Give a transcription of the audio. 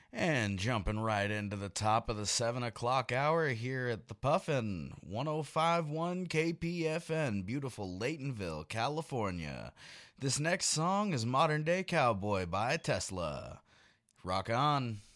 And jumping right into the top of the 7 o'clock hour here at the Puffin, 1051 KPFN, beautiful Laytonville, California. This next song is Modern Day Cowboy by Tesla. Rock on.